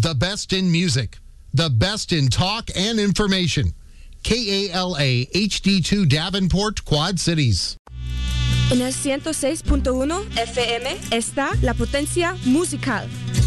The best in music. The best in talk and information. KALA HD2 Davenport, Quad Cities. En el 106.1 FM está La Potencia Musical.